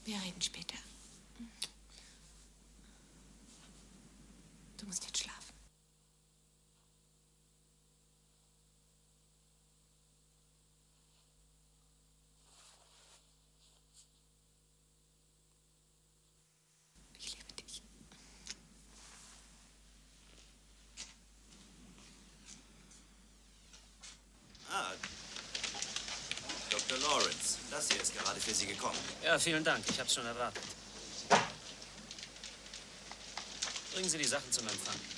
Wir reden später. Du musst jetzt schlafen. Ich liebe dich. Ah, Dr. Lawrence, das hier ist gerade für Sie gekommen. Ja, vielen Dank. Ich hab's schon erwartet. Bringen Sie die Sachen zum Empfang.